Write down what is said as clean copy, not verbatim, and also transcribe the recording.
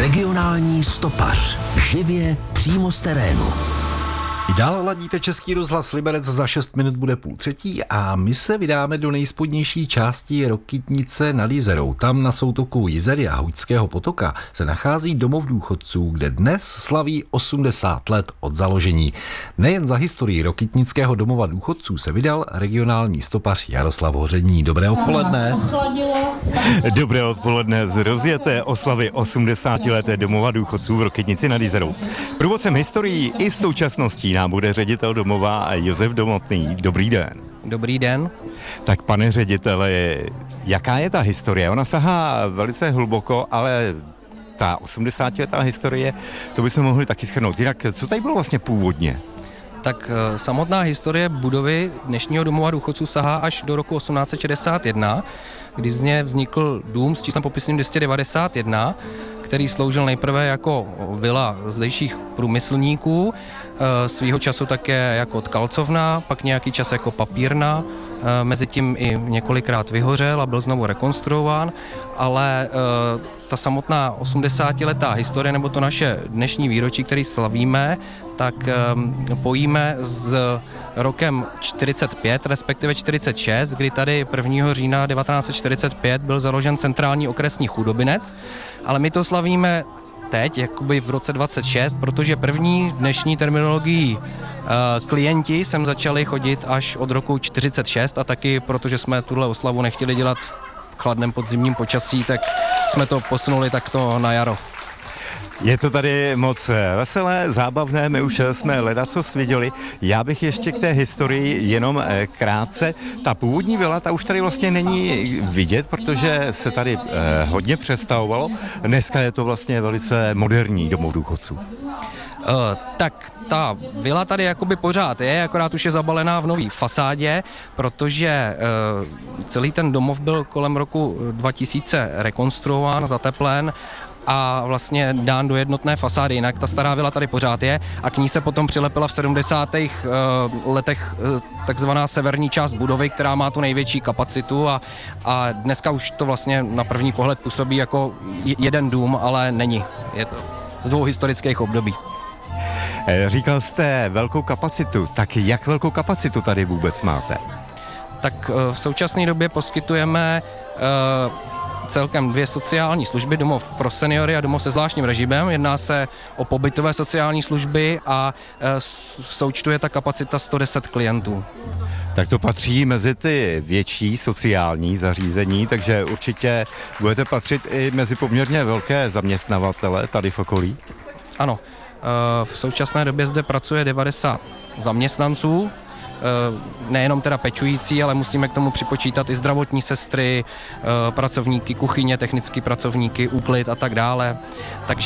Regionální stopař. Živě přímo z terénu. I dále ladíte Český rozhlas Liberec, za 6 minut bude 2:30 a my se vydáme do nejspodnější části Rokytnice nad Jizerou. Tam na soutoku Jizery a Huďského potoka se nachází domov důchodců, kde dnes slaví 80 let od založení. Nejen za historii Rokytnického domova důchodců se vydal regionální stopař Jaroslav Hoření. Dobré odpoledne. Dobré odpoledne z rozjeté oslavy 80leté domova důchodců v Rokytnici nad Jizerou. Průvodcem historií i současností nám bude ředitel domova Josef Domotný. Dobrý den. Dobrý den. Tak pane řediteli, jaká je ta historie? Ona sahá velice hluboko, ale ta 80letá historie, to bychom mohli taky shrnout. Jinak, co tady bylo vlastně původně? Tak samotná historie budovy dnešního domova důchodců sahá až do roku 1861, kdy z něj vznikl dům s číslem popisným 291, který sloužil nejprve jako vila zdejších průmyslníků, svýho času také jako tkalcovna, pak nějaký čas jako papírna, mezitím i několikrát vyhořel a byl znovu rekonstruován, ale ta samotná 80letá historie, nebo to naše dnešní výročí, který slavíme, tak pojíme s rokem 45, respektive 46, kdy tady 1. října 1945 byl založen centrální okresní chudobinec, ale my to slavíme teď, jakoby v roce 26, protože první dnešní terminologií klienti sem začali chodit až od roku 46 a taky protože jsme tuhle oslavu nechtěli dělat v chladném podzimním počasí, tak jsme to posunuli takto na jaro. Je to tady moc veselé, zábavné, my už jsme ledacos viděli. Já bych ještě k té historii jenom krátce. Ta původní vila, ta už tady vlastně není vidět, protože se tady hodně přestavovalo. Dneska je to vlastně velice moderní domov důchodců. Tak ta vila tady jakoby pořád je, akorát už je zabalená v nový fasádě, protože celý ten domov byl kolem roku 2000 rekonstruován, zateplen a vlastně dán do jednotné fasády, jinak ta stará vila tady pořád je a k ní se potom přilepila v 70. letech takzvaná severní část budovy, která má tu největší kapacitu a dneska už to vlastně na první pohled působí jako jeden dům, ale není. Je to z dvou historických období. Říkal jste velkou kapacitu, tak jak velkou kapacitu tady vůbec máte? Tak v současné době poskytujeme celkem 2 sociální služby, domov pro seniory a domov se zvláštním režimem. Jedná se o pobytové sociální služby a v součtu je ta kapacita 110 klientů. Tak to patří mezi ty větší sociální zařízení, takže určitě budete patřit i mezi poměrně velké zaměstnavatele tady v okolí? Ano, v současné době zde pracuje 90 zaměstnanců, nejenom teda pečující, ale musíme k tomu připočítat i zdravotní sestry, pracovníky kuchyně, technické pracovníky, úklid a tak dále. Takže